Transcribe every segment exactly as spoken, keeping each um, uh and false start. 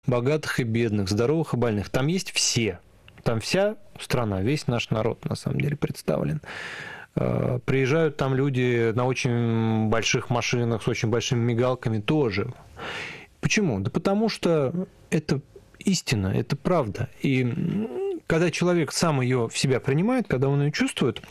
богатых и бедных, здоровых и больных. Там есть все. Там вся страна, весь наш народ, на самом деле, представлен. Приезжают там люди на очень больших машинах с очень большими мигалками тоже. Почему? Да потому что это истина, это правда. И когда человек сам ее в себя принимает, когда он ее чувствует,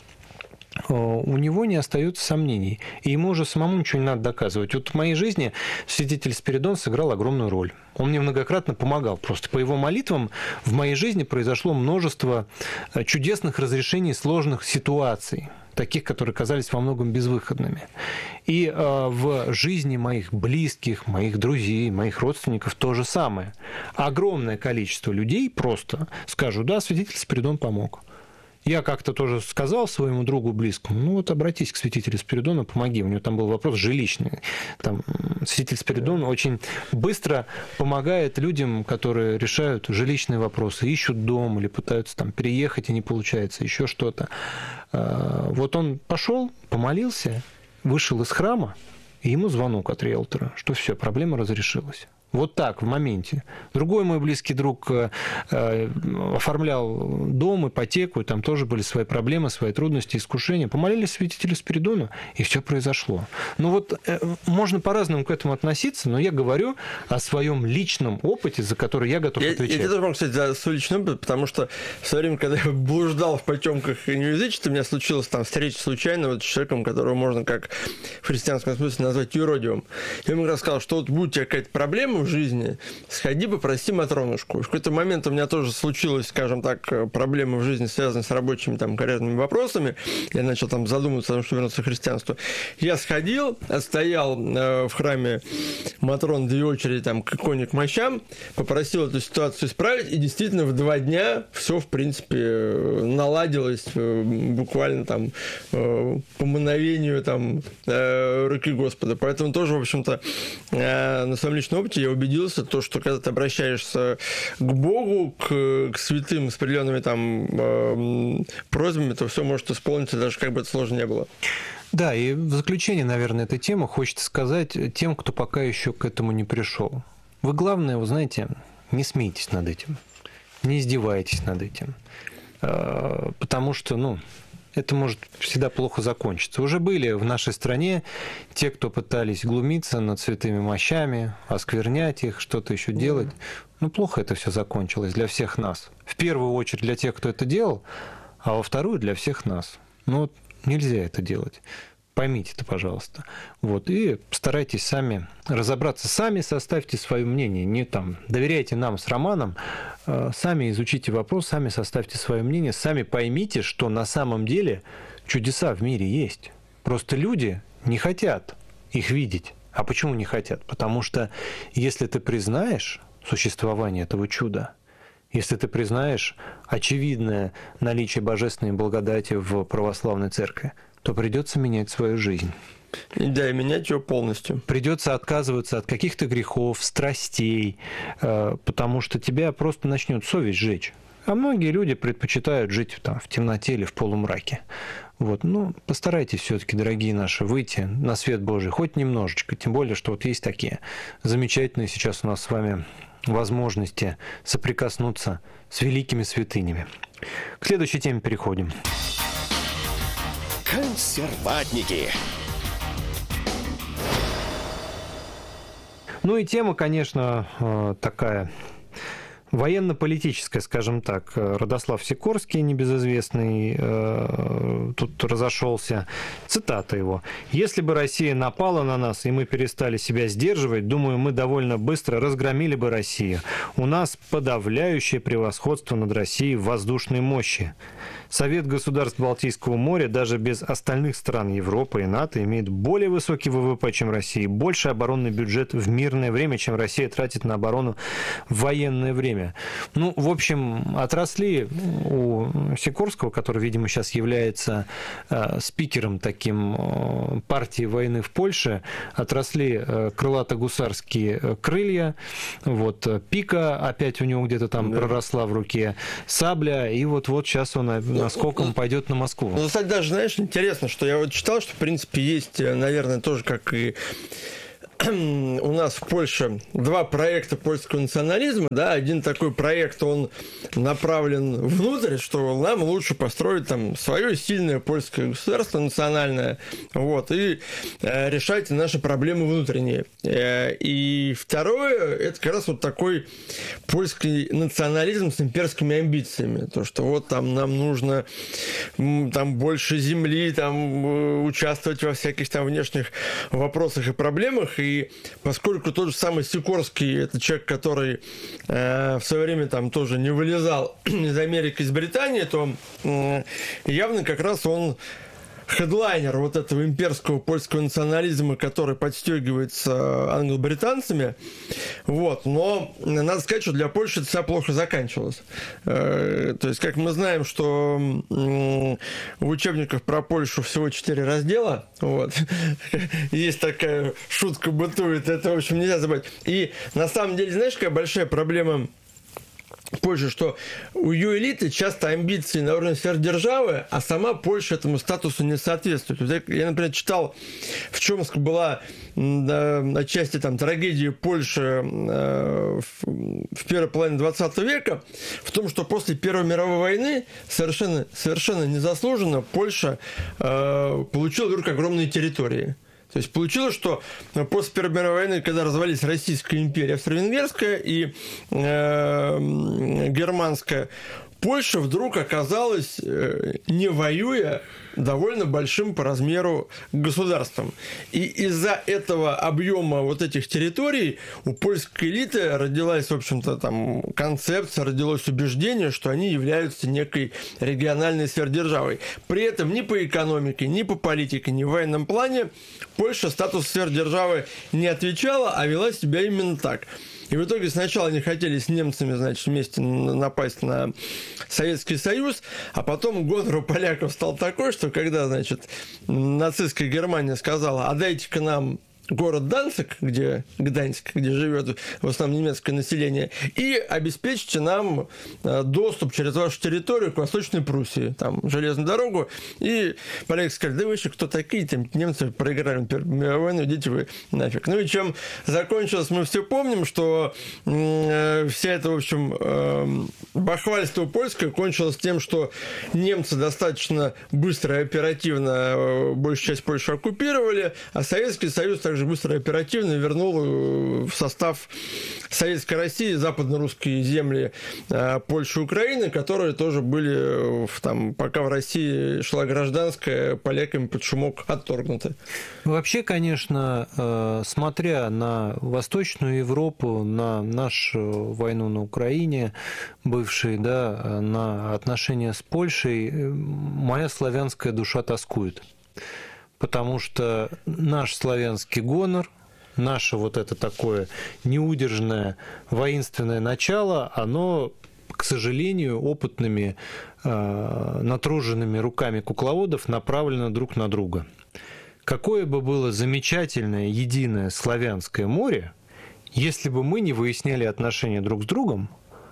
у него не остается сомнений. И ему уже самому ничего не надо доказывать. Вот в моей жизни святитель Спиридон сыграл огромную роль. Он мне многократно помогал. Просто по его молитвам в моей жизни произошло множество чудесных разрешений сложных ситуаций, таких, которые казались во многом безвыходными. И э, в жизни моих близких, моих друзей, моих родственников то же самое. Огромное количество людей просто скажут: да, святитель Спиридон помог. Я как-то тоже сказал своему другу близкому: ну вот обратись к святителю Спиридону, помоги. У него там был вопрос жилищный. Там святитель Спиридон очень быстро помогает людям, которые решают жилищные вопросы, ищут дом или пытаются там переехать и не получается, еще что-то. Вот он пошел, помолился, вышел из храма, и ему звонок от риэлтора, что все, проблема разрешилась. Вот так, в моменте. Другой мой близкий друг э, оформлял дом, ипотеку, и там тоже были свои проблемы, свои трудности, искушения. Помолились святителю Спиридону, и все произошло. Ну вот э, можно по-разному к этому относиться, но я говорю о своем личном опыте, за который я готов я, отвечать. Я тоже могу сказать за свой личный опыт, потому что в свое время, когда я блуждал в потемках неязычества, у меня случилась там встреча случайно вот с человеком, которого можно как в христианском смысле назвать юродивым. Я ему рассказал, что вот будет у тебя какая-то проблема в жизни, сходи, попроси Матронушку. В какой-то момент у меня тоже случилась, скажем так, проблема в жизни, связанная с рабочими там карьерными вопросами. Я начал там задумываться о том, что вернуться к христианству. Я сходил, отстоял э, в храме Матрон две очереди там к иконе к мощам, попросил эту ситуацию исправить, и действительно в два дня все, в принципе, наладилось э, буквально там э, по мановению там э, руки Господа. Поэтому тоже, в общем-то, э, на своем личном опыте я убедился, то, что когда ты обращаешься к Богу, к, к святым с определенными там э, просьбами, то все может исполниться, даже как бы это сложно не было. Да, и в заключение, наверное, этой темы хочется сказать тем, кто пока еще к этому не пришел. Вы, главное, вы знаете, не смейтесь над этим, не издевайтесь над этим, потому что, ну, это может всегда плохо закончиться. Уже были в нашей стране те, кто пытались глумиться над святыми мощами, осквернять их, что-то еще делать. Ну, плохо это все закончилось для всех нас. В первую очередь для тех, кто это делал, а во вторую для всех нас. Ну, вот нельзя это делать. Поймите это, пожалуйста. Вот, и постарайтесь сами разобраться. Сами составьте свое мнение. Не там доверяйте нам с Романом. Сами изучите вопрос, сами составьте свое мнение. Сами поймите, что на самом деле чудеса в мире есть. Просто люди не хотят их видеть. А почему не хотят? Потому что если ты признаешь существование этого чуда, если ты признаешь очевидное наличие божественной благодати в православной церкви, то придется менять свою жизнь. Да, и менять ее полностью. Придется отказываться от каких-то грехов, страстей, потому что тебя просто начнет совесть жечь. А многие люди предпочитают жить там, в темноте или в полумраке. Вот. Ну, постарайтесь все-таки, дорогие наши, выйти на свет Божий хоть немножечко. Тем более, что вот есть такие замечательные сейчас у нас с вами возможности соприкоснуться с великими святынями. К следующей теме переходим. Консерватники. Ну и тема, конечно, такая военно-политическая, скажем так. Родослав Сикорский, небезызвестный, тут разошелся. Цитата его. «Если бы Россия напала на нас, и мы перестали себя сдерживать, думаю, мы довольно быстро разгромили бы Россию. У нас подавляющее превосходство над Россией в воздушной мощи. Совет государств Балтийского моря даже без остальных стран Европы и НАТО имеет более высокий ВВП, чем Россия, больше оборонный бюджет в мирное время, чем Россия тратит на оборону в военное время». Ну, в общем, отросли у Сикорского, который, видимо, сейчас является э, спикером таким э, партии войны в Польше, отросли э, крылато-гусарские крылья, вот, пика опять у него где-то там да. проросла в руке, сабля, и вот-вот сейчас он наскоком пойдет на Москву. Ну, кстати, даже, знаешь, интересно, что я вот читал, что, в принципе, есть, наверное, тоже как и у нас в Польше два проекта польского национализма, да, один такой проект, он направлен внутрь, что нам лучше построить там свое сильное польское государство национальное, вот, и э, решать наши проблемы внутренние. Э, и второе, это как раз вот такой польский национализм с имперскими амбициями, то, что вот там нам нужно там больше земли, там участвовать во всяких там внешних вопросах и проблемах, и поскольку тот же самый Сикорский, это человек, который э, в свое время там тоже не вылезал из Америки, из Британии, то э, явно как раз он хедлайнер вот этого имперского польского национализма, который подстегивается англо-британцами. Вот. Но надо сказать, что для Польши это вся плохо заканчивалось. То есть, как мы знаем, что в учебниках про Польшу всего четыре раздела. Вот. Есть такая шутка бытует. Это, в общем, нельзя забыть. И на самом деле, знаешь, какая большая проблема Польши, что у ее элиты часто амбиции на уровне сверхдержавы, а сама Польша этому статусу не соответствует. Я, например, читал, в чем была да, отчасти там трагедия Польши э, в, в первой половине двадцатого века, в том, что после Первой мировой войны совершенно, совершенно незаслуженно Польша э, получила вдруг огромные территории. То есть получилось, что после Первой мировой войны, когда развалились Российская империя, Австро-Венгерская и э, Германская, Польша вдруг оказалась, э, не воюя, довольно большим по размеру государством. И из-за этого объема вот этих территорий у польской элиты родилась, в общем-то, там концепция, родилось убеждение, что они являются некой региональной сверхдержавой. При этом ни по экономике, ни по политике, ни в военном плане Польша статус сверхдержавы не отвечала, а вела себя именно так. И в итоге сначала они хотели с немцами, значит, вместе напасть на Советский Союз, а потом гонор у поляков стал такой, что когда, значит, нацистская Германия сказала, а дайте-ка нам город Данциг, где, Гданьск, где живет в основном немецкое население, и обеспечьте нам доступ через вашу территорию к Восточной Пруссии, там, железную дорогу. И поляки сказали, да вы еще кто такие, там, немцы проиграли Первую мировую войну, идите вы нафиг. Ну и чем закончилось, мы все помним, что э, вся эта, в общем, э, бахвальство польское кончилось тем, что немцы достаточно быстро и оперативно э, большую часть Польши оккупировали, а Советский Союз также быстро и оперативно вернул в состав Советской России западно-русские земли Польши и Украины, которые тоже были, там, пока в России шла гражданская, поляками под шумок отторгнуты. Вообще, конечно, смотря на Восточную Европу, на нашу войну на Украине, бывшие, да, на отношения с Польшей, моя славянская душа тоскует. Потому что наш славянский гонор, наше вот это такое неудержное воинственное начало, оно, к сожалению, опытными, э, натруженными руками кукловодов направлено друг на друга. Какое бы было замечательное, единое славянское море, если бы мы не выясняли отношения друг с другом,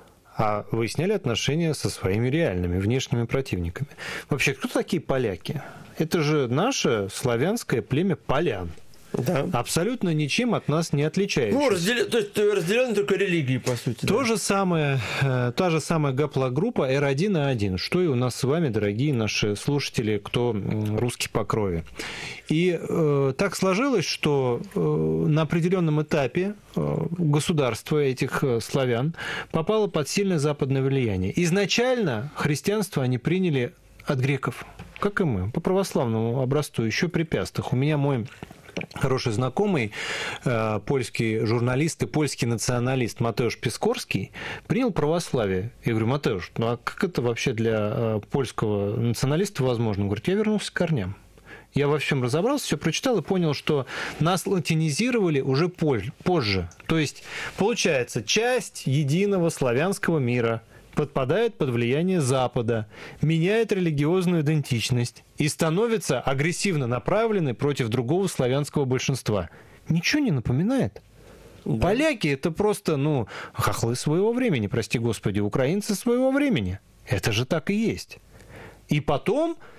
а выясняли отношения со своими реальными внешними противниками. Вообще, кто такие поляки? Это же наше славянское племя полян. Да. Абсолютно ничем от нас не отличающийся. Ну, разделен, то есть разделены только религии, по сути. То да. же самое, та же самая гаплогруппа эр один а один, что и у нас с вами, дорогие наши слушатели, кто русский по крови. И э, так сложилось, что э, на определенном этапе э, государство этих э, славян попало под сильное западное влияние. Изначально христианство они приняли от греков, как и мы, по православному образцу, еще при Пястах. У меня мой хороший знакомый, э, польский журналист и польский националист Матеуш Пискорский принял православие. Я говорю, Матеуш, ну а как это вообще для э, польского националиста возможно? Он говорит, я вернулся к корням. Я во всем разобрался, все прочитал и понял, что нас латинизировали уже позже. То есть, получается, часть единого славянского мира подпадает под влияние Запада, меняет религиозную идентичность и становится агрессивно направленной против другого славянского большинства. Ничего не напоминает? Да. Поляки – это просто, ну, хохлы своего времени, прости господи, украинцы своего времени. Это же так и есть. И потом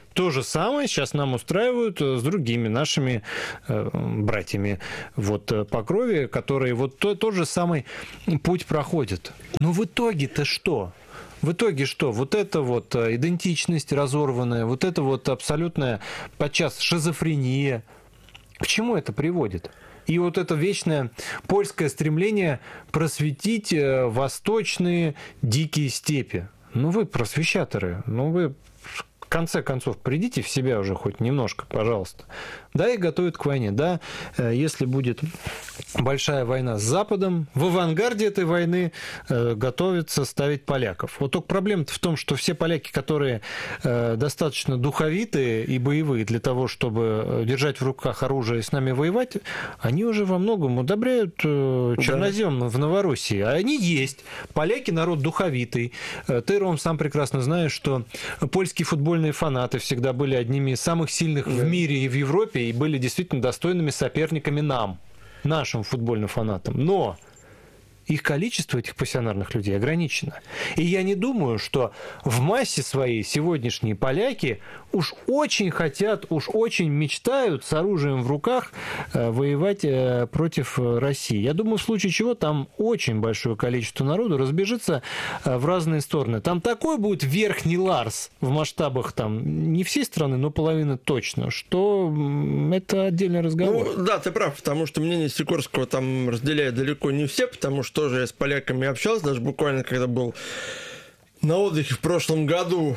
То же самое сейчас нам устраивают с другими нашими э, братьями вот, по крови, которые вот то, тот же самый путь проходят. Но в итоге-то что? В итоге что? Вот эта вот идентичность разорванная, вот эта вот абсолютная подчас шизофрения. К чему это приводит? И вот это вечное польское стремление просветить восточные дикие степи. Ну вы просвещаторы, ну вы в конце концов придите в себя уже хоть немножко, пожалуйста. Да, и готовят к войне. Да, если будет большая война с Западом, в авангарде этой войны готовится ставить поляков. Вот только проблема-то в том, что все поляки, которые достаточно духовитые и боевые для того, чтобы держать в руках оружие и с нами воевать, они уже во многом удобряют чернозем в Новороссии. А они есть. Поляки народ духовитый. Ты, Ром, сам прекрасно знаешь, что польские футбольные фанаты всегда были одними из самых сильных да. в мире и в Европе, и были действительно достойными соперниками нам, нашим футбольным фанатам. Но их количество, этих пассионарных людей, ограничено. И я не думаю, что в массе своей сегодняшние поляки уж очень хотят, уж очень мечтают с оружием в руках воевать против России. Я думаю, в случае чего там очень большое количество народу разбежится в разные стороны. Там такой будет верхний Ларс в масштабах там не всей страны, но половины точно, что это отдельный разговор. Ну, да, ты прав, потому что мнение Сикорского там разделяют далеко не все, потому что тоже я с поляками общался, даже буквально когда был на отдыхе в прошлом году,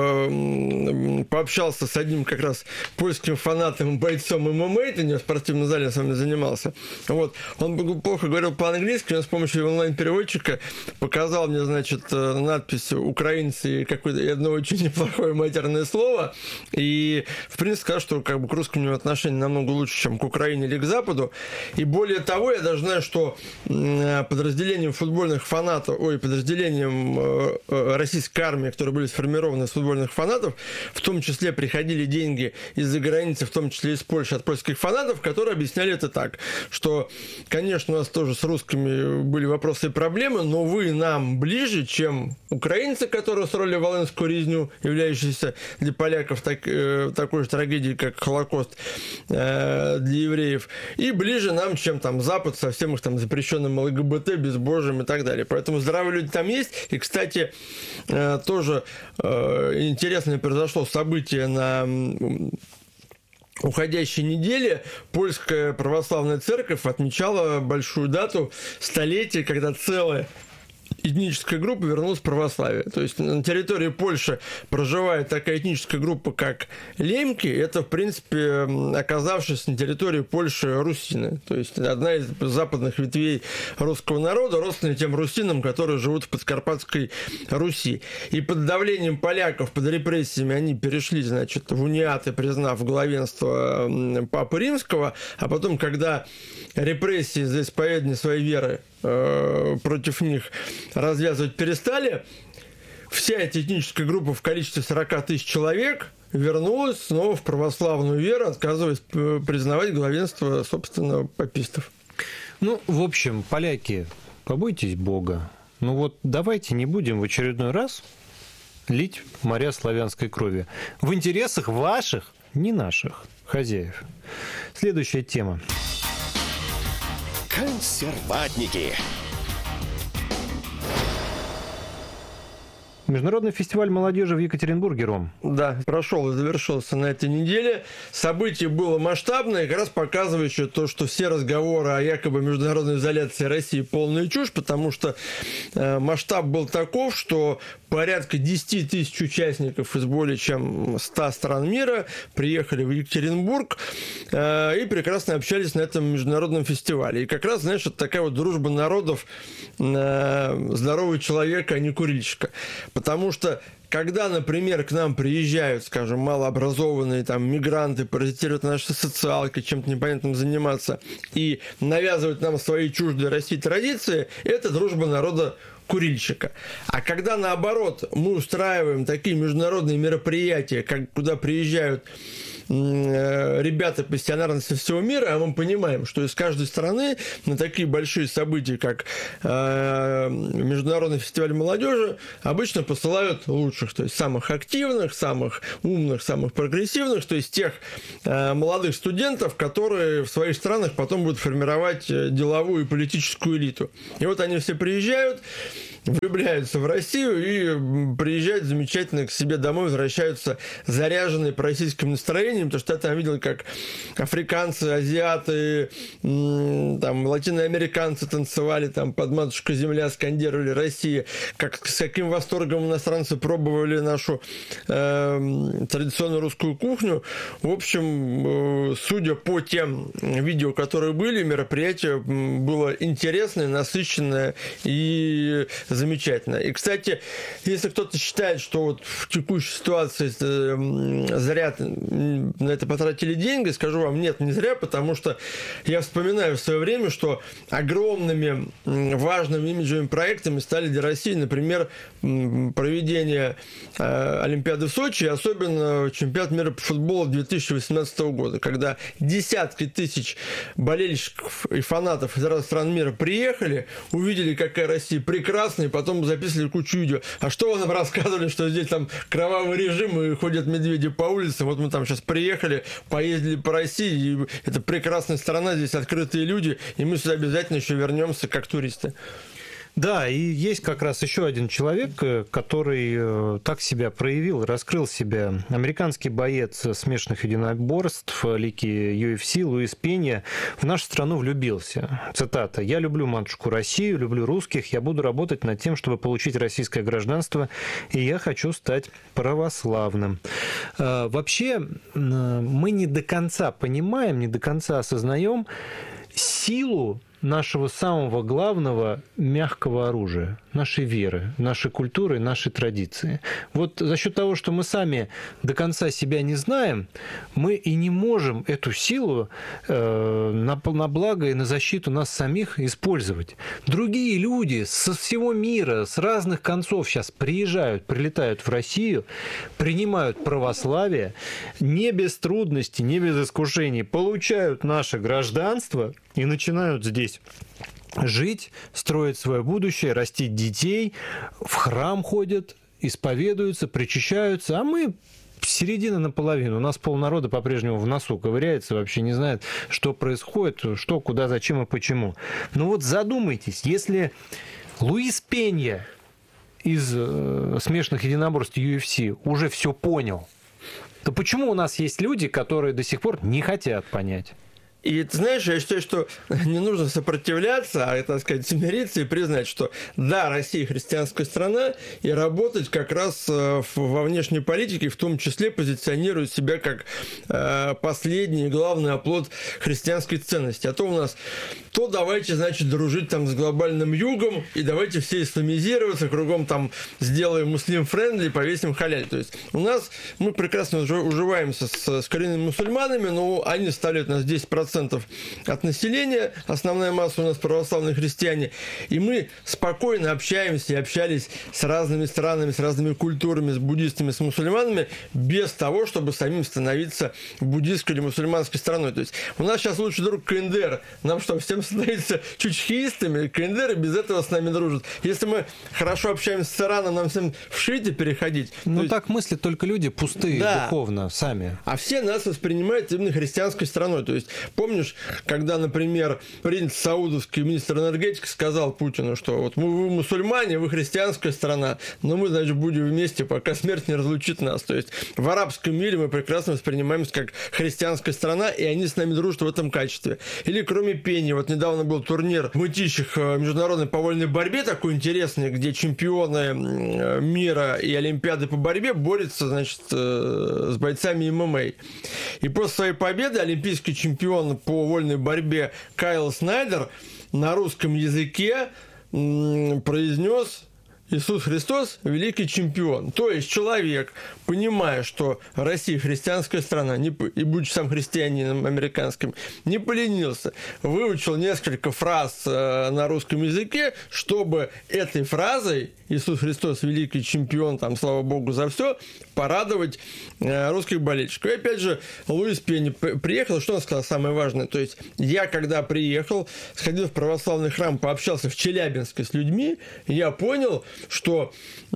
э, пообщался с одним как раз польским фанатом, бойцом эм эм а, ты не в спортивном зале с вами занимался. Вот. Он плохо говорил по-английски, он с помощью онлайн-переводчика показал мне, значит, надпись «Украинцы» и какое-то одно очень неплохое матерное слово. И, в принципе, сказал, что как бы, к русскому отношение намного лучше, чем к Украине или к Западу. И более того, я даже знаю, что подразделением футбольных фанатов, ой, подразделением российской армии, которые были сформированы из футбольных фанатов, в том числе приходили деньги из-за границы, в том числе из Польши, от польских фанатов, которые объясняли это так, что, конечно, у нас тоже с русскими были вопросы и проблемы, но вы нам ближе, чем украинцы, которые устроили Волынскую резню, являющуюся для поляков так, э, такой же трагедией, как Холокост э, для евреев, и ближе нам, чем там Запад со всем их там запрещенным ЛГБТ, безбожием и так далее. Поэтому здравые люди там есть. И, кстати, тоже интересное произошло событие на уходящей неделе. Польская православная церковь отмечала большую дату столетия, когда целая этническая группа вернулась в православие. То есть на территории Польши проживает такая этническая группа, как лемки. Это, в принципе, оказавшись на территории Польши русины. То есть одна из западных ветвей русского народа, родственная тем русинам, которые живут в Подкарпатской Руси. И под давлением поляков, под репрессиями они перешли, значит, в униаты, признав главенство Папы Римского. А потом, когда репрессии за исповедание своей веры э, против них развязывать перестали, вся эта этническая группа в количестве сорок тысяч человек вернулась снова в православную веру, отказываясь признавать главенство, собственно, папистов. Ну, в общем, поляки, побойтесь Бога. Ну вот давайте не будем в очередной раз лить моря славянской крови. В интересах ваших, не наших, хозяев. Следующая тема. Консерватники. Международный фестиваль молодежи в Екатеринбурге, Ром. Да, прошел и завершился на этой неделе. Событие было масштабное, как раз показывающее то, что все разговоры о якобы международной изоляции России полная чушь, потому что э, масштаб был таков, что порядка десять тысяч участников из более чем ста стран мира приехали в Екатеринбург э, и прекрасно общались на этом международном фестивале. И как раз, знаешь, это такая вот дружба народов, э, здоровый человек, а не курильщика. Потому что, когда, например, к нам приезжают, скажем, малообразованные там мигранты, паразитируют на нашей социалке, чем-то непонятным заниматься, и навязывают нам свои чуждые России традиции, это дружба народа курильщика. А когда, наоборот, мы устраиваем такие международные мероприятия, как, куда приезжают ребята пассионарны со всего мира, а мы понимаем, что из каждой страны на такие большие события, как Международный фестиваль молодежи, обычно посылают лучших, то есть самых активных, самых умных, самых прогрессивных, то есть тех молодых студентов, которые в своих странах потом будут формировать деловую и политическую элиту. И вот они все приезжают, влюбляются в Россию и приезжают замечательно к себе домой, возвращаются заряженные пророссийским настроением, потому что я там видел, как африканцы, азиаты, там, латиноамериканцы танцевали там под «Матушка земля», скандировали «Россия», как, с каким восторгом иностранцы пробовали нашу э, традиционную русскую кухню. В общем, э, судя по тем видео, которые были, мероприятие было интересное, насыщенное и замечательно. И, кстати, если кто-то считает, что вот в текущей ситуации зря на это потратили деньги, скажу вам, нет, не зря, потому что я вспоминаю в свое время, что огромными важными имиджевыми проектами стали для России, например, проведение Олимпиады в Сочи, и особенно чемпионат мира по футболу две тысячи восемнадцатого года, когда десятки тысяч болельщиков и фанатов из разных стран мира приехали, увидели, какая Россия прекрасная, и потом записывали кучу видео. А что вы нам рассказывали, что здесь там кровавый режим и ходят медведи по улице? Вот мы там сейчас приехали, поездили по России, и это прекрасная страна, здесь открытые люди, и мы сюда обязательно еще вернемся как туристы. Да, и есть как раз еще один человек, который так себя проявил, раскрыл себя. Американский боец смешанных единоборств, лиги ю эф си Луис Пенья в нашу страну влюбился. Цитата: «Я люблю матушку Россию, люблю русских, я буду работать над тем, чтобы получить российское гражданство, и я хочу стать православным». Вообще, мы не до конца понимаем, не до конца осознаем силу нашего самого главного мягкого оружия, нашей веры, нашей культуры, нашей традиции. Вот за счет того, что мы сами до конца себя не знаем, мы и не можем эту силу э, на, на благо и на защиту нас самих использовать. Другие люди со всего мира, с разных концов сейчас приезжают, прилетают в Россию, принимают православие, не без трудностей, не без искушений, получают наше гражданство и начинают здесь жить, строить свое будущее, растить детей, в храм ходят, исповедуются, причащаются, а мы середина наполовину. У нас полнарода по-прежнему в носу ковыряется, вообще не знает, что происходит, что, куда, зачем и почему. Но вот задумайтесь, если Луис Пенья из э, смешанных единоборств ю эф си уже все понял, то почему у нас есть люди, которые до сих пор не хотят понять? И ты знаешь, я считаю, что не нужно сопротивляться, а, так сказать, смириться и признать, что да, Россия христианская страна, и работать как раз во внешней политике, в том числе позиционирует себя как последний главный оплот христианской ценности. А то у нас, то давайте, значит, дружить там с глобальным югом, и давайте все исламизироваться, кругом там сделаем муслим-френдли, повесим халяль. То есть у нас, мы прекрасно уживаемся с, с коренными мусульманами, но они ставят нас десять процентов от населения, основная масса у нас православные христиане, и мы спокойно общаемся и общались с разными странами, с разными культурами, с буддистами, с мусульманами, без того, чтобы самим становиться буддистской или мусульманской страной. То есть у нас сейчас лучший друг КНДР, нам что, всем становиться чучхеистами? КНДР без этого с нами дружит. Если мы хорошо общаемся с Ираном, нам всем в шиите переходить. Ну есть... так мыслят только люди пустые, да, духовно, сами. А все нас воспринимают именно христианской страной. То есть помнишь, когда, например, принц саудовский, министр энергетики, сказал Путину, что вот мы, вы мусульмане, вы христианская страна, но мы, значит, будем вместе, пока смерть не разлучит нас. То есть в арабском мире мы прекрасно воспринимаемся как христианская страна, и они с нами дружат в этом качестве. Или кроме пения, вот недавно был турнир в мытищах международной по вольной борьбе, такой интересный, где чемпионы мира и олимпиады по борьбе борются, значит, с бойцами эм эм а. И после своей победы олимпийский чемпион по вольной борьбе Кайл Снайдер на русском языке произнес Иисус Христос – великий чемпион. То есть человек, понимая, что Россия христианская страна, не, и будучи сам христианином американским, не поленился, выучил несколько фраз на русском языке, чтобы этой фразой «Иисус Христос – великий чемпион, там, слава Богу за все», порадовать русских болельщиков. И опять же, Луис Пенни приехал, что он сказал самое важное? То есть я, когда приехал, сходил в православный храм, пообщался в Челябинске с людьми, я понял, что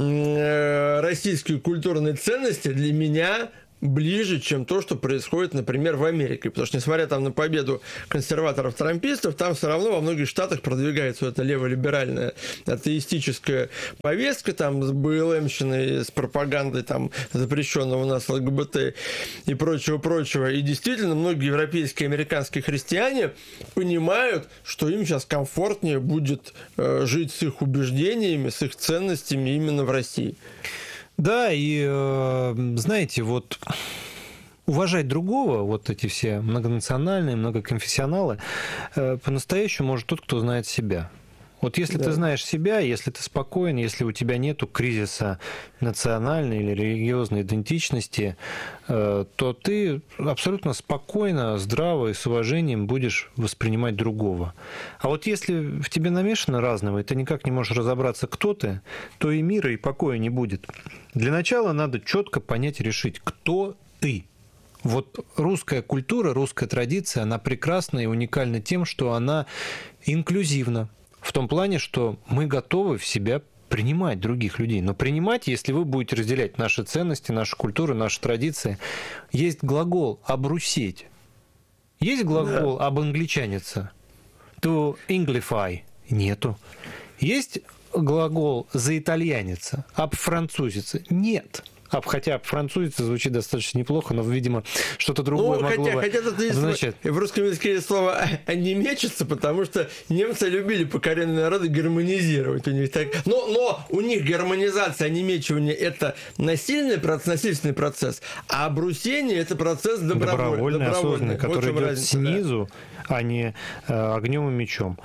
э, российские культурные ценности для меня ближе, чем то, что происходит, например, в Америке. Потому что, несмотря там на победу консерваторов-трампистов, там все равно во многих штатах продвигается эта леволиберальная атеистическая повестка, там с БЛМщиной, с пропагандой там запрещенного у нас ЛГБТ и прочего-прочего. И действительно, многие европейские и американские христиане понимают, что им сейчас комфортнее будет э, жить с их убеждениями, с их ценностями именно в России. Да, и знаете, вот уважать другого, вот эти все многонациональные, многоконфессионалы, по-настоящему может тот, кто знает себя. Вот если да. ты знаешь себя, если ты спокоен, если у тебя нету кризиса национальной или религиозной идентичности, то ты абсолютно спокойно, здраво и с уважением будешь воспринимать другого. А вот если в тебе намешано разного, и ты никак не можешь разобраться, кто ты, то и мира, и покоя не будет. Для начала надо четко понять и решить, кто ты. Вот русская культура, русская традиция, она прекрасна и уникальна тем, что она инклюзивна. В том плане, что мы готовы в себя принимать других людей. Но принимать, если вы будете разделять наши ценности, нашу культуру, наши традиции. Есть глагол «обрусеть». Есть глагол «обангличаниться». To Englify. Нету. Есть глагол «заитальяниться», «обфранцузиться». Нет. А, хотя французица звучит достаточно неплохо, но, видимо, что-то другое ну, могло хотя, бы хотя тут означать. В русском языке есть слово «онемечиться», потому что немцы любили покоренные народы гармонизировать. У них так... но, но у них гармонизация, онемечивание – это насильный процесс, насильственный процесс, а обрусение – это процесс добровольный, добровольный, осознанный, который вот идет разница, снизу, да. а не э, огнем и мечом.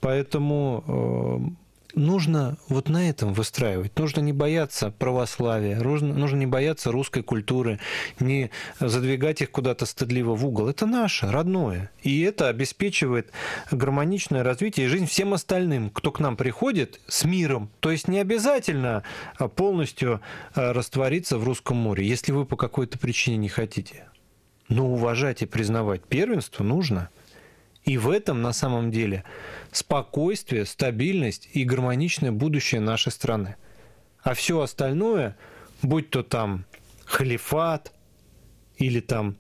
Поэтому... Э, Нужно вот на этом выстраивать. Нужно не бояться православия, нужно, нужно не бояться русской культуры, не задвигать их куда-то стыдливо в угол. Это наше, родное. И это обеспечивает гармоничное развитие и жизнь всем остальным, кто к нам приходит с миром. То есть не обязательно полностью раствориться в русском море, если вы по какой-то причине не хотите. Но уважать и признавать первенство нужно. И в этом, на самом деле, спокойствие, стабильность и гармоничное будущее нашей страны. А все остальное, будь то там халифат или там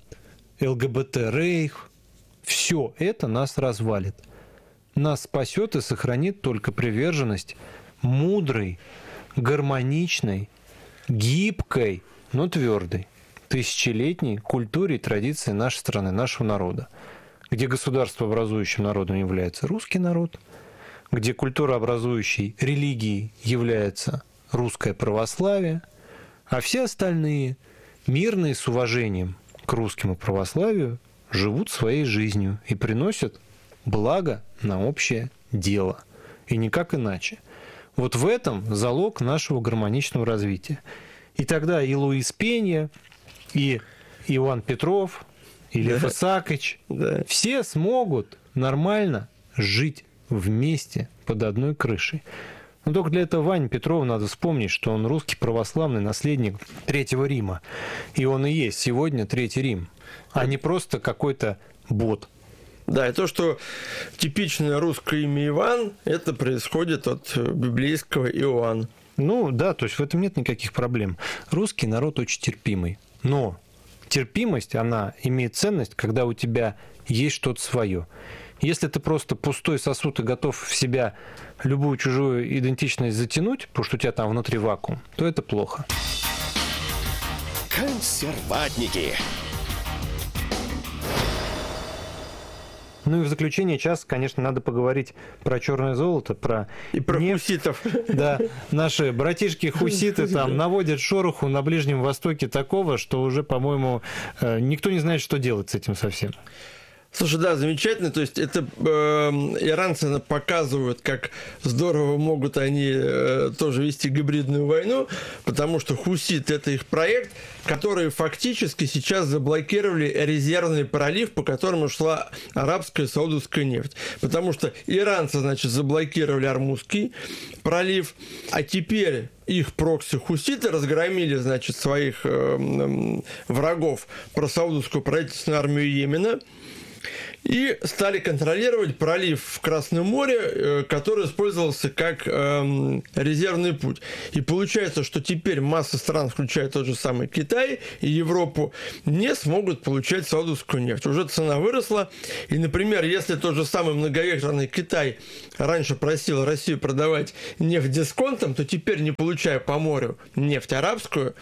ЛГБТ-рейх, все это нас развалит. Нас спасет и сохранит только приверженность мудрой, гармоничной, гибкой, но твердой, тысячелетней культуре и традиции нашей страны, нашего народа, где государствообразующим народом является русский народ, где культурообразующей религией является русское православие, а все остальные, мирные с уважением к русскому православию, живут своей жизнью и приносят благо на общее дело. И никак иначе. Вот в этом залог нашего гармоничного развития. И тогда и Луис Пенья, и Иван Петров, и Лев Исаакович, да. все смогут нормально жить вместе под одной крышей. Но только для этого Ване Петрову надо вспомнить, что он русский православный наследник Третьего Рима. И он и есть сегодня Третий Рим, а не просто какой-то бот. Да, и то, что типичное русское имя Иван, это происходит от библейского Иоанн. Ну да, то есть в этом нет никаких проблем. Русский народ очень терпимый, но терпимость, она имеет ценность, когда у тебя есть что-то свое. Если ты просто пустой сосуд и готов в себя любую чужую идентичность затянуть, потому что у тебя там внутри вакуум, то это плохо. Консерватники. Ну и в заключение час, конечно, надо поговорить про черное золото, про и про нефть. хуситов. Да, наши братишки-хуситы там наводят шороху на Ближнем Востоке такого, что уже, по-моему, никто не знает, что делать с этим совсем. Слушай, да, замечательно. То есть это э, иранцы показывают, как здорово могут они э, тоже вести гибридную войну, потому что хусит – это их проект, который фактически сейчас заблокировали резервный пролив, по которому шла арабская и саудовская нефть. Потому что иранцы, значит, заблокировали Ормузский пролив, а теперь их прокси-хуситы разгромили, значит, своих э, э, врагов, просаудовскую правительственную армию Йемена, и стали контролировать пролив в Красном море, который использовался как э, резервный путь. И получается, что теперь масса стран, включая тот же самый Китай и Европу, не смогут получать саудовскую нефть. Уже цена выросла. И, например, если тот же самый многовекторный Китай раньше просил Россию продавать нефть дисконтом, то теперь, не получая по морю нефть арабскую,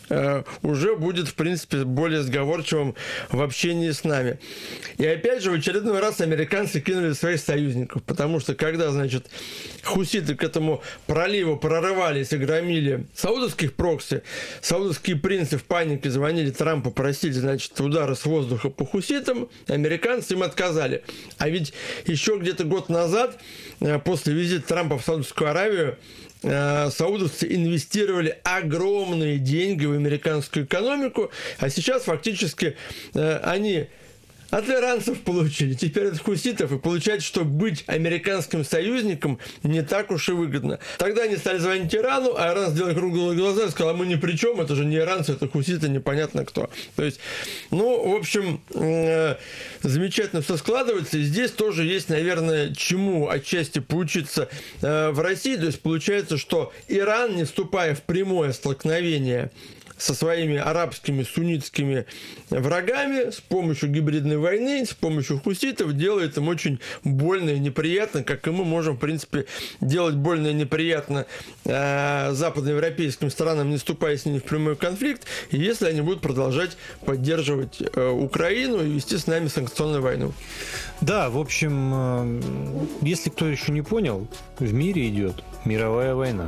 уже будет, в принципе, более сговорчивым в общении с нами. И опять же, в очередной раз американцы кинули своих союзников, потому что когда, значит, хуситы к этому проливу прорывались и громили саудовских прокси, саудовские принцы в панике звонили Трампу, просили, значит, удары с воздуха по хуситам, американцы им отказали. А ведь еще где-то год назад, после визита Трампа в Саудовскую Аравию, саудовцы инвестировали огромные деньги в американскую экономику, а сейчас фактически они от иранцев получили, теперь от хуситов, и получается, что быть американским союзником не так уж и выгодно. Тогда они стали звонить Ирану, а Иран сделал круглые глаза и сказал, а мы ни при чем, это же не иранцы, это хуситы, непонятно кто. То есть, ну, в общем, э, замечательно все складывается, и здесь тоже есть, наверное, чему отчасти поучиться э, в России. То есть, получается, что Иран, не вступая в прямое столкновение со своими арабскими суннитскими врагами, с помощью гибридной войны, с помощью хуситов, делает им очень больно и неприятно, как и мы можем, в принципе, делать больно и неприятно э, западноевропейским странам, не вступая с ними в прямой конфликт, если они будут продолжать поддерживать э, Украину и вести с нами санкционную войну. Да, в общем, э, если кто еще не понял, в мире идет мировая война.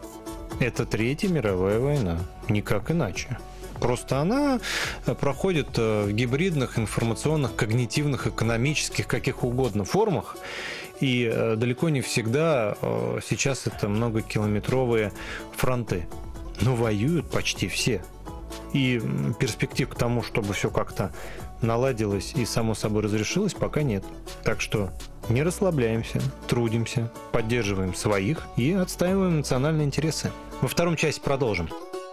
Это Третья мировая война, никак иначе. Просто она проходит в гибридных, информационных, когнитивных, экономических, каких угодно формах. И далеко не всегда сейчас это многокилометровые фронты. Но воюют почти все. И перспектив к тому, чтобы все как-то наладилось и само собой разрешилось, пока нет. Так что не расслабляемся, трудимся, поддерживаем своих и отстаиваем национальные интересы. Во втором части продолжим.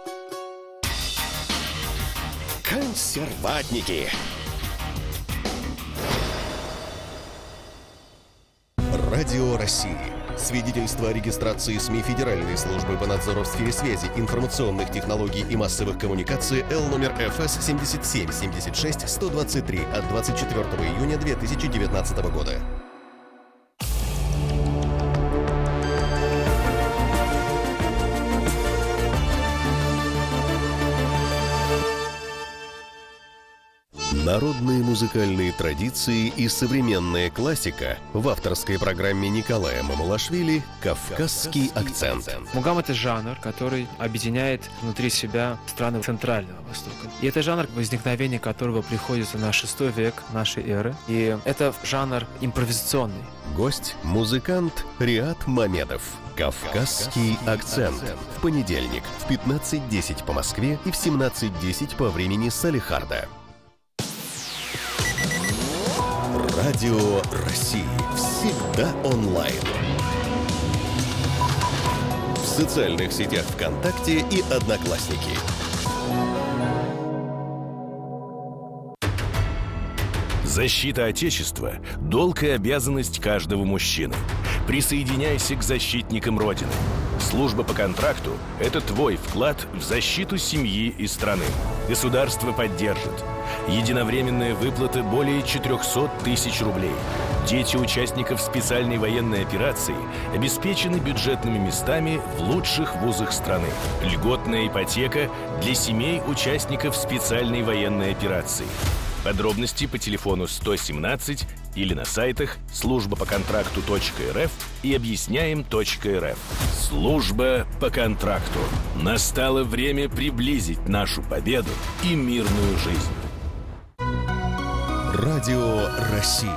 Консерватники. Радио России. Свидетельство о регистрации СМИ Федеральной службы по надзору в сфере связи, информационных технологий и массовых коммуникаций Л номер Ф С семьдесят семь семьдесят шесть сто двадцать три от двадцать четвёртого июня две тысячи девятнадцатого года. Народные музыкальные традиции и современная классика в авторской программе Николая Мамулашвили «Кавказский акцент». Мугам — это жанр, который объединяет внутри себя страны Центрального Востока. И это жанр, возникновение которого приходится на шестой век нашей эры. И это жанр импровизационный. Гость – музыкант Риат Мамедов. «Кавказский акцент». В понедельник в пятнадцать десять по Москве и в семнадцать десять по времени Салехарда. Радио России. Всегда онлайн. В социальных сетях ВКонтакте и Одноклассники. Защита Отечества – долг и обязанность каждого мужчины. Присоединяйся к защитникам Родины. Служба по контракту – это твой вклад в защиту семьи и страны. Государство поддержит. Единовременная выплата более четыреста тысяч рублей. Дети участников специальной военной операции обеспечены бюджетными местами в лучших вузах страны. Льготная ипотека для семей участников специальной военной операции. Подробности по телефону сто семнадцать или на сайтах служба по контракту точка эр эф и объясняем точка эр эф. Служба по контракту. Настало время приблизить нашу победу и мирную жизнь. Радио России.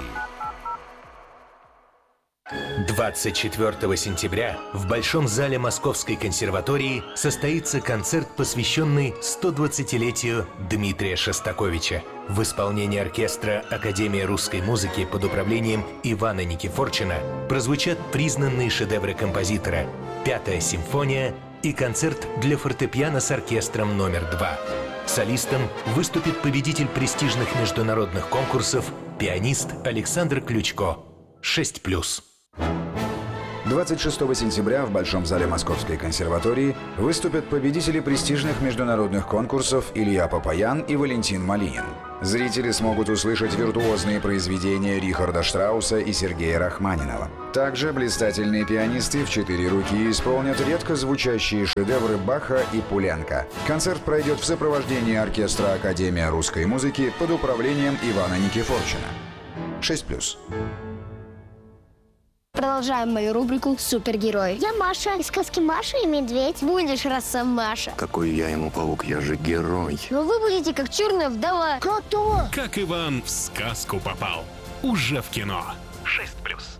двадцать четвёртого сентября в Большом зале Московской консерватории состоится концерт, посвященный сто двадцатилетию Дмитрия Шостаковича. В исполнении оркестра Академии русской музыки под управлением Ивана Никифорчина прозвучат признанные шедевры композитора «Пятая симфония» и концерт для фортепиано с оркестром номер два. Солистом выступит победитель престижных международных конкурсов, пианист Александр Ключко. шесть плюс. двадцать шестого сентября в Большом зале Московской консерватории выступят победители престижных международных конкурсов Илья Папаян и Валентин Малинин. Зрители смогут услышать виртуозные произведения Рихарда Штрауса и Сергея Рахманинова. Также блистательные пианисты в четыре руки исполнят редко звучащие шедевры Баха и Пуленко. Концерт пройдет в сопровождении оркестра Академия русской музыки под управлением Ивана Никифорчина. шесть плюс. Продолжаем мою рубрику «Супергерой». Я Маша из сказки «Маша и медведь». Будешь Росомаша. Какой я ему паук, я же герой. Но вы будете как черная вдова. Кто? Как Иван в сказку попал. Уже в кино. шесть плюс.